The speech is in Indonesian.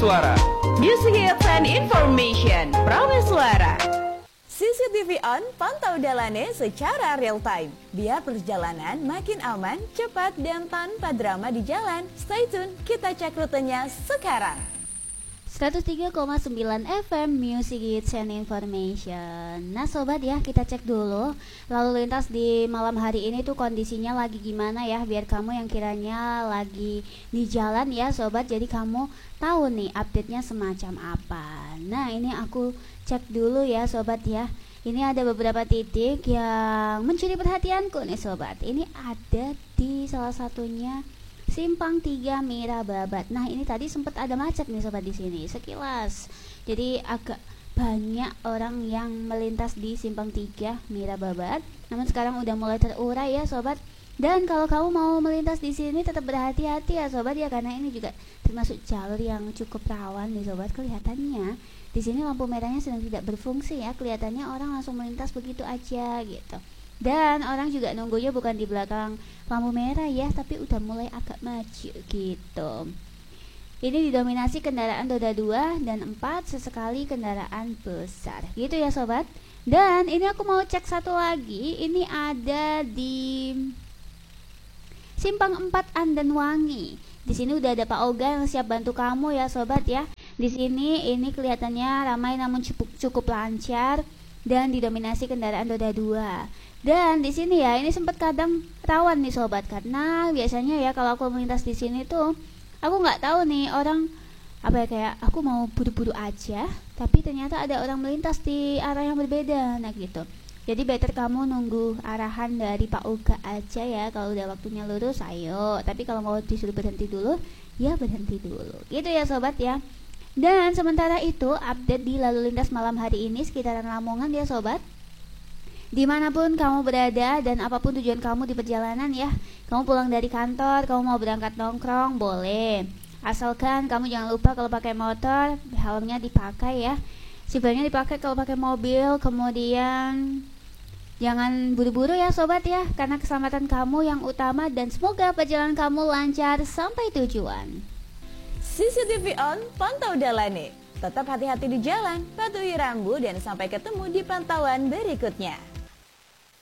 Suara. Music Hits and Information, Suara. CCTV on, pantau Dalane secara real time. Biar perjalanan makin aman, cepat, dan tanpa drama di jalan. Stay tune, kita cek rutenya sekarang. 103,9 FM Music Hits and Information. Nah sobat ya, kita cek dulu lalu lintas di malam hari ini tuh kondisinya lagi gimana ya, biar kamu yang kiranya lagi di jalan ya sobat, jadi kamu tahu nih update-nya semacam apa. Nah ini aku cek dulu ya sobat ya. Ini ada beberapa titik yang mencuri perhatianku nih sobat. Ini ada di salah satunya Simpang 3 Mira Babat. Nah, ini tadi sempat ada macet nih sobat di sini sekilas. Jadi agak banyak orang yang melintas di Simpang 3 Mira Babat. Namun sekarang udah mulai terurai ya sobat. Dan kalau kamu mau melintas di sini tetap berhati-hati ya sobat ya, karena ini juga termasuk jalur yang cukup rawan nih sobat. Kelihatannya di sini lampu merahnya sedang tidak berfungsi ya. Kelihatannya orang langsung melintas begitu aja gitu. Dan orang juga nunggunya bukan di belakang lampu merah ya, tapi udah mulai agak maju gitu. Ini didominasi kendaraan roda 2 dan 4, sesekali kendaraan besar gitu ya sobat. Dan ini aku mau cek satu lagi. Ini ada di Simpang 4 Andenwangi. Di sini udah ada Pak Oga yang siap bantu kamu ya sobat ya. Di sini ini kelihatannya ramai namun cukup lancar dan didominasi kendaraan roda 2. Dan di sini ya, ini sempat kadang rawan nih sobat, karena biasanya ya kalau aku melintas di sini tuh aku nggak tahu nih orang apa ya, kayak aku mau buru-buru aja, tapi ternyata ada orang melintas di arah yang berbeda, nah gitu. Jadi better kamu nunggu arahan dari Pak Uga aja ya. Kalau udah waktunya lurus, ayo. Tapi kalau mau disuruh berhenti dulu, ya berhenti dulu. Gitu ya sobat ya. Dan sementara itu update di lalu lintas malam hari ini sekitaran Lamongan ya sobat. Dimanapun kamu berada dan apapun tujuan kamu di perjalanan ya, kamu pulang dari kantor, kamu mau berangkat nongkrong, boleh. Asalkan kamu jangan lupa kalau pakai motor, helmnya dipakai ya. Seatbeltnya dipakai kalau pakai mobil. Kemudian jangan buru-buru ya sobat ya, karena keselamatan kamu yang utama. Dan semoga perjalanan kamu lancar sampai tujuan. CCTV on, pantau Dalane. Tetap hati-hati di jalan, patuhi rambu, dan sampai ketemu di pantauan berikutnya.